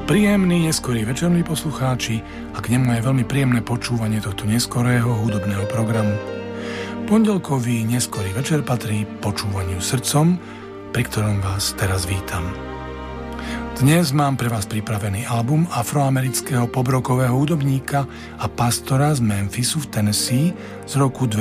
Príjemný neskorý večer, milí poslucháči, a k nemu je veľmi príjemné počúvanie tohto neskorého hudobného programu. Pondelkový neskorý večer patrí počúvaniu srdcom, pri ktorom vás teraz vítam. Dnes mám pre vás pripravený album afroamerického poprokového hudobníka a pastora z Memphisu v Tennessee z roku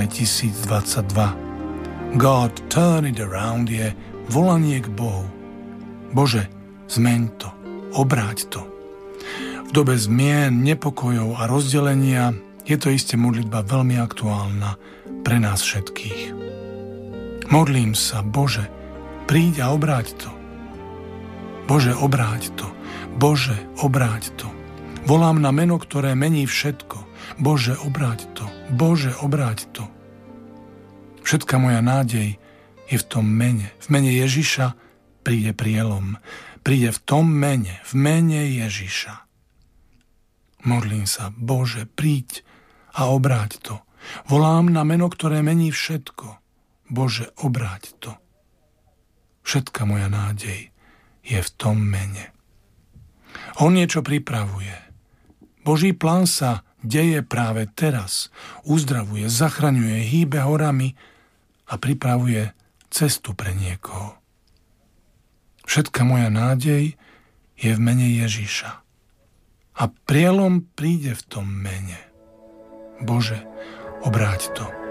2022. God Turn It Around je volanie k Bohu. Bože, zmeň to. Obráť to. V dobe zmien, nepokojov a rozdelenia je to iste modlitba veľmi aktuálna pre nás všetkých. Modlím sa, Bože, príď a obráť to. Bože, obráť to. Bože, obráť to. Volám na meno, ktoré mení všetko. Bože, obráť to. Bože, obráť to. Všetka moja nádej je v tom mene. V mene Ježiša príde prielom. Príde v tom mene, v mene Ježiša. Modlím sa, Bože, príď a obráť to. Volám na meno, ktoré mení všetko. Bože, obráť to. Všetka moja nádej je v tom mene. On niečo pripravuje. Boží plán sa deje práve teraz. Uzdravuje, zachraňuje, hýbe horami a pripravuje cestu pre niekoho. Všetka moja nádej je v mene Ježiša. A prielom príde v tom mene. Bože, obráť to.